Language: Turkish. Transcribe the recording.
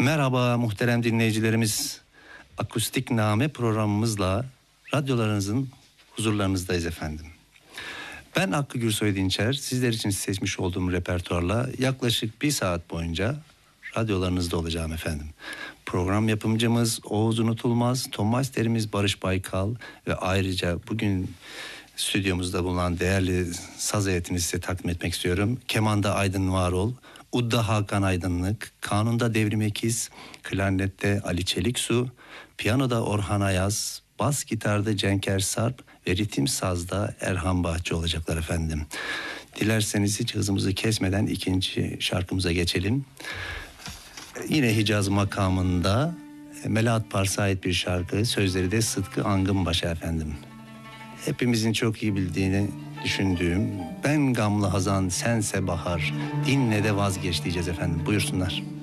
Merhaba muhterem dinleyicilerimiz. Akustik Name programımızla radyolarınızın huzurlarınızdayız efendim. Ben Hakkı Gürsoy Dinçer, sizler için seçmiş olduğum repertuarla yaklaşık 1 saat boyunca radyolarınızda olacağım efendim. Program yapımcımız Oğuz Unutulmaz, ton masterimiz Barış Baykal ve ayrıca bugün stüdyomuzda bulunan değerli saz heyetini size takdim etmek istiyorum. Kemanda Aydın Varol, Udda Hakan Aydınlık, kanunda Devrim Ekiz, klarnette Ali Çeliksu, piyanoda Orhan Ayaz, bas gitarda Cenker Sarp ve ritim sazda Erhan Bahçı olacaklar efendim. Dilerseniz hiç hızımızı kesmeden ikinci şarkımıza geçelim. Yine Hicaz makamında Melahat Pars'a ait bir şarkı, sözleri de Sıtkı Angınbaşı efendim. Hepimizin çok iyi bildiğini düşündüğüm Ben gamlı hazan sense bahar, dinle de vazgeç diyeceğiz efendim. Buyursunlar.